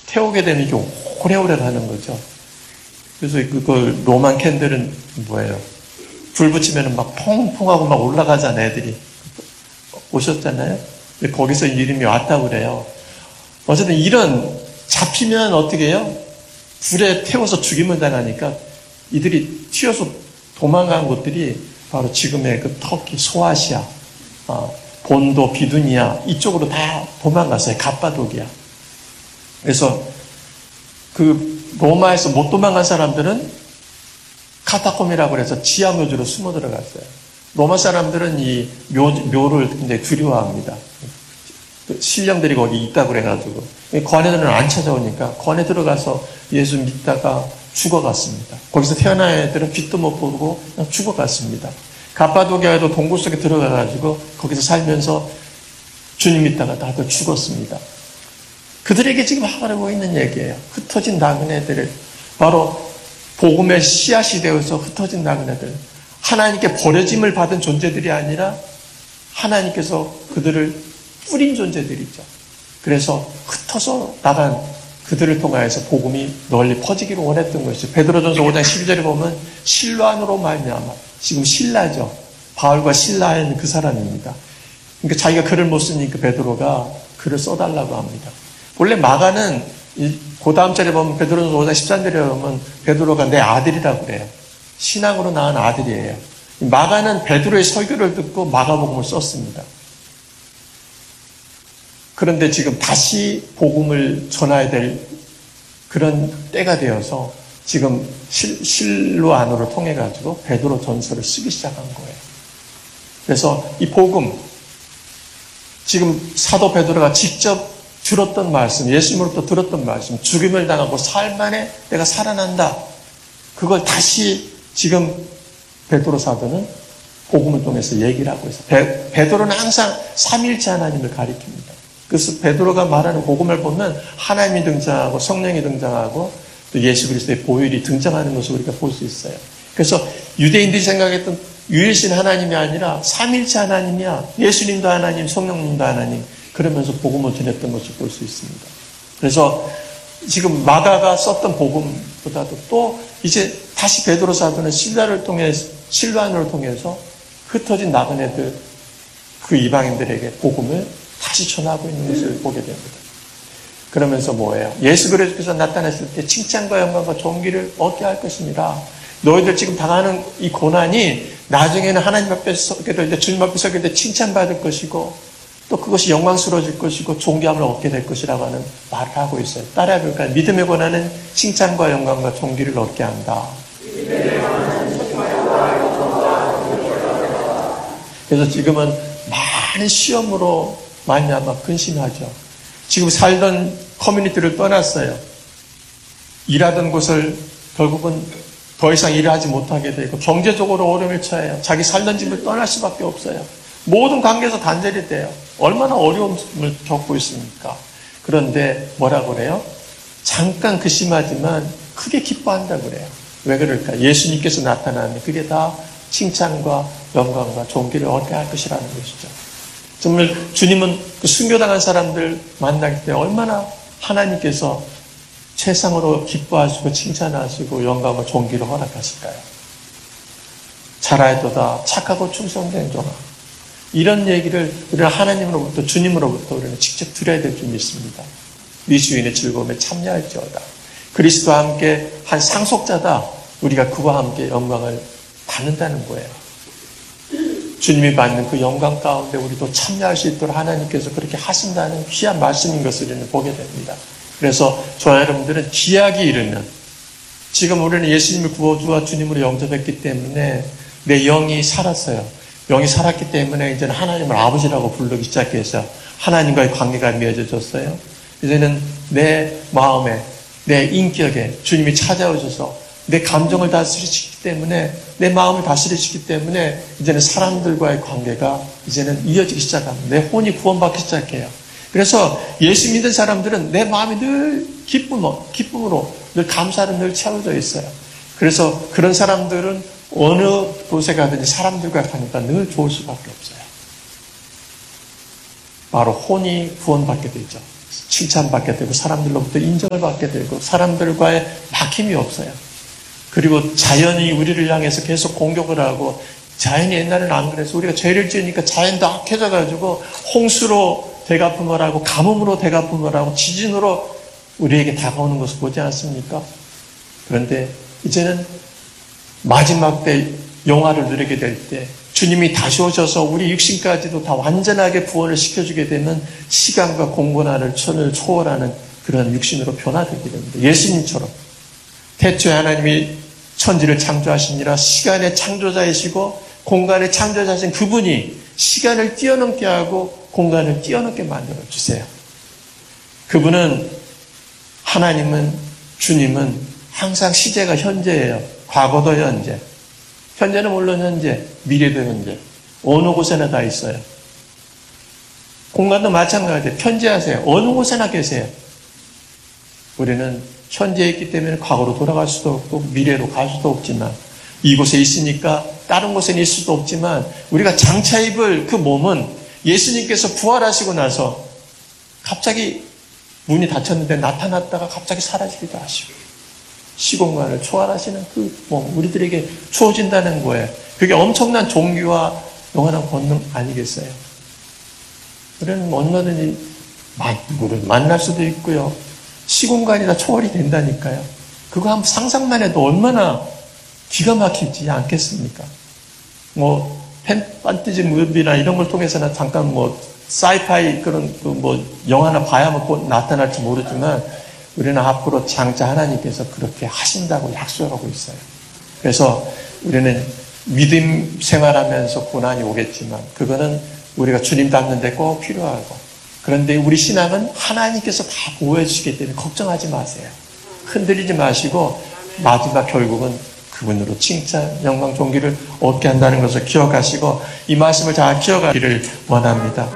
태우게 되면 이게 오래오래 가는 거죠. 그래서 그걸 로만 캔들은 뭐예요? 불 붙이면 막 퐁퐁하고 막 올라가잖아요, 애들이. 오셨잖아요? 근데 거기서 이름이 왔다고 그래요. 어쨌든 이런, 잡히면 어떻게 해요? 불에 태워서 죽임을 당하니까 이들이 튀어서 도망간 곳들이 바로 지금의 그 터키, 소아시아, 본도, 비두니아 이쪽으로 다 도망갔어요. 갑바도기아. 그래서 그 로마에서 못 도망간 사람들은 카타콤이라고 해서 지하묘지로 숨어 들어갔어요. 로마 사람들은 이 묘를 굉장히 두려워합니다. 신령들이 거기 있다고 그래가지고 관에들은 안 찾아오니까 관에 들어가서 예수 믿다가 죽어갔습니다. 거기서 태어난 애들은 빛도 못 보고 그냥 죽어갔습니다. 갑바도기아에도 동굴 속에 들어가가지고 거기서 살면서 주님 믿다가 다들 죽었습니다. 그들에게 지금 하고 있는 얘기예요. 흩어진 나그네들을, 바로 복음의 씨앗이 되어서 흩어진 나그네들, 하나님께 버려짐을 받은 존재들이 아니라 하나님께서 그들을 뿌린 존재들이죠. 그래서 흩어서 나간 그들을 통하여서 복음이 널리 퍼지기를 원했던 것이죠. 베드로전서 5장 12절에 보면 실로 안으로 말미암아, 지금 실라죠. 바울과 실라는 그 사람입니다. 그러니까 자기가 글을 못 쓰니까 베드로가 글을 써달라고 합니다. 원래 마가는 그 다음 절에 보면 베드로전서 5장 13절에 보면 베드로가 내 아들이라고 그래요. 신앙으로 낳은 아들이에요. 마가는 베드로의 설교를 듣고 마가복음을 썼습니다. 그런데 지금 다시 복음을 전해야 될 그런 때가 되어서 지금 실로 안으로 통해 가지고 베드로 전서를 쓰기 시작한 거예요. 그래서 이 복음, 지금 사도 베드로가 직접 들었던 말씀, 예수님으로부터 들었던 말씀, 죽임을 당하고 살만에 내가 살아난다. 그걸 다시 지금 베드로 사도는 복음을 통해서 얘기를 하고 있어요. 베드로는 항상 삼위일체 하나님을 가리킵니다. 그래서 베드로가 말하는 복음을 보면 하나님이 등장하고 성령이 등장하고 또 예수 그리스도의 보혈이 등장하는 것을 우리가 볼 수 있어요. 그래서 유대인들이 생각했던 유일신 하나님이 아니라 삼위일체 하나님이야. 예수님도 하나님, 성령님도 하나님. 그러면서 복음을 전했던 것을 볼 수 있습니다. 그래서 지금 마가가 썼던 복음보다도 또 이제 다시 베드로 사도는 실로안을 통해서 흩어진 나그네들, 그 이방인들에게 복음을 다시 전하고 있는 것을 보게 됩니다. 그러면서 뭐예요? 예수 그리스도께서 나타났을 때 칭찬과 영광과 존귀를 얻게 할 것입니다. 너희들 지금 당하는 이 고난이 나중에는 하나님 앞에 서게 될 때, 주님 앞에 서게 될 때 칭찬받을 것이고 또 그것이 영광스러워질 것이고 존귀함을 얻게 될 것이라고 하는 말을 하고 있어요. 따라해 볼까요? 믿음의 고난은 칭찬과 영광과 존귀를 얻게 한다. 그래서 지금은 많은 시험으로 말미암아 근심하죠. 지금 살던 커뮤니티를 떠났어요. 일하던 곳을 결국은 더 이상 일을 하지 못하게 되고 경제적으로 어려움을 처해요. 자기 살던 집을 떠날 수밖에 없어요. 모든 관계에서 단절이 돼요. 얼마나 어려움을 겪고 있습니까? 그런데 뭐라고 그래요? 잠깐 근심하지만 크게 기뻐한다고 그래요. 왜 그럴까? 예수님께서 나타나면 그게 다 칭찬과 영광과 존귀를 얻게 할 것이라는 것이죠. 정말 주님은 그 순교당한 사람들 만날 때 얼마나 하나님께서 최상으로 기뻐하시고 칭찬하시고 영광과 존귀를 허락하실까요? 잘하여도다 착하고 충성된 종아. 이런 얘기를 우리는 하나님으로부터 주님으로부터 우리는 직접 들어야 될 줄 믿습니다. 네 주인의 즐거움에 참여할지어다. 그리스도와 함께 한 상속자다. 우리가 그와 함께 영광을 받는다는 거예요. 주님이 받는 그 영광 가운데 우리도 참여할 수 있도록 하나님께서 그렇게 하신다는 귀한 말씀인 것을 우리는 보게 됩니다. 그래서 저와 여러분들은 기약이 이르면, 지금 우리는 예수님을 구원주와 주님으로 영접했기 때문에 내 영이 살았어요. 영이 살았기 때문에 이제는 하나님을 아버지라고 부르기 시작해서 하나님과의 관계가 맺어졌어요. 이제는 내 마음에, 내 인격에 주님이 찾아오셔서 내 감정을 다스리시기 때문에, 내 마음을 다스리시기 때문에 이제는 사람들과의 관계가 이제는 이어지기 시작합니다. 내 혼이 구원받기 시작해요. 그래서 예수 믿는 사람들은 내 마음이 늘 기쁨으로 늘 감사로 늘 채워져 있어요. 그래서 그런 사람들은 어느 곳에 가든지 사람들과 가니까 늘 좋을 수밖에 없어요. 바로 혼이 구원받게 되죠. 칭찬받게 되고 사람들로부터 인정을 받게 되고 사람들과의 막힘이 없어요. 그리고 자연이 우리를 향해서 계속 공격을 하고 자연이 옛날에는 안 그래서 우리가 죄를 지으니까 자연도 악해져 가지고 홍수로 대갚음을 하고 가뭄으로 대갚음을 하고 지진으로 우리에게 다가오는 것을 보지 않습니까? 그런데 이제는 마지막 때 영화를 누리게 될 때 주님이 다시 오셔서 우리 육신까지도 다 완전하게 구원을 시켜주게 되는 시간과 공고난을 천을 초월하는 그런 육신으로 변화되게 됩니다. 예수님처럼 태초에 하나님이 천지를 창조하시니라 시간의 창조자이시고 공간의 창조자이신 그분이 시간을 뛰어넘게 하고 공간을 뛰어넘게 만들어주세요. 그분은 하나님은 주님은 항상 시제가 현재예요. 과거도 현재. 현재는 물론 현재, 미래도 현재. 어느 곳에나 다 있어요. 공간도 마찬가지예요. 편지하세요. 어느 곳에나 계세요. 우리는 현재에 있기 때문에 과거로 돌아갈 수도 없고 미래로 갈 수도 없지만 이곳에 있으니까 다른 곳에는 있을 수도 없지만 우리가 장차 입을 그 몸은 예수님께서 부활하시고 나서 갑자기 문이 닫혔는데 나타났다가 갑자기 사라지기도 하시고 시공간을 초월하시는 그 몸, 우리들에게 주어진다는 거예요. 그게 엄청난 종교와 영원한 권능 아니겠어요? 우리는 얼마든지 누구를 만날 수도 있고요. 시공간이 다 초월이 된다니까요. 그거 한번 상상만 해도 얼마나 기가 막히지 않겠습니까? 판타지 무비나 이런 걸 통해서는 잠깐 사이파이 그런 영화나 봐야만 곧 나타날지 모르지만 우리는 앞으로 장차 하나님께서 그렇게 하신다고 약속하고 있어요. 그래서 우리는 믿음 생활하면서 고난이 오겠지만 그거는 우리가 주님 닮는 데 꼭 필요하고 그런데 우리 신앙은 하나님께서 다 보호해 주시기 때문에 걱정하지 마세요. 흔들리지 마시고 마지막 결국은 그분으로 칭찬, 영광, 존귀를 얻게 한다는 것을 기억하시고 이 말씀을 잘 기억하기를 원합니다.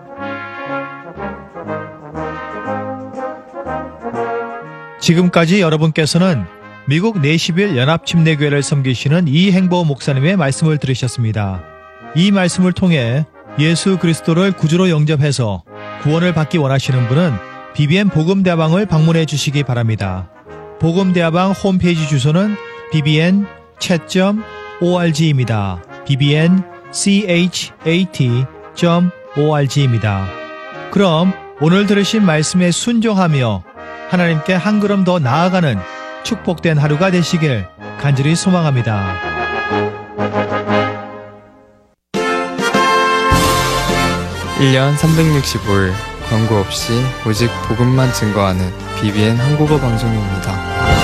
지금까지 여러분께서는 미국 내시빌 연합침례교회를 섬기시는 이행보 목사님의 말씀을 들으셨습니다. 이 말씀을 통해 예수 그리스도를 구주로 영접해서 구원을 받기 원하시는 분은 BBN 복음대화방을 방문해 주시기 바랍니다. 복음대화방 홈페이지 주소는 bbnchat.org입니다. bbnchat.org입니다. 그럼 오늘 들으신 말씀에 순종하며 하나님께 한 걸음 더 나아가는 축복된 하루가 되시길 간절히 소망합니다. (1년 365일) 광고 없이 오직 복음만 증거하는 BBN 한국어 방송입니다.